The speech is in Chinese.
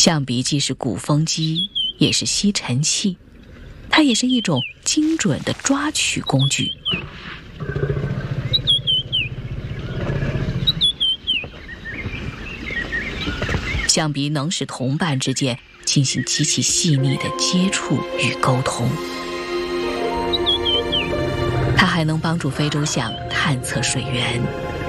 象鼻既是鼓风机，也是吸尘器，它也是一种精准的抓取工具。象鼻能使同伴之间进行极其细腻的接触与沟通。它还能帮助非洲象探测水源，